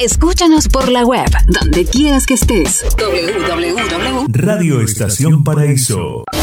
Escúchanos por la web, donde quieras que estés. www. Radio Estación Paraíso.